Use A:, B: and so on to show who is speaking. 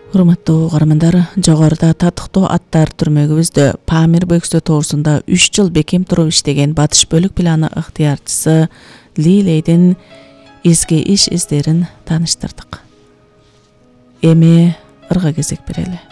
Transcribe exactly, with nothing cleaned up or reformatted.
A: Урматтуу угармандар, жогоруда татыктуу аттар түрмөгүбүздө Памир бөлүксү тоосунда үч жыл бекем туруп иштеген батыш бөлүк планы ыктыярчысы Лилейдин изги иш издерин тааныштырдык. Эми ырга кезек берели.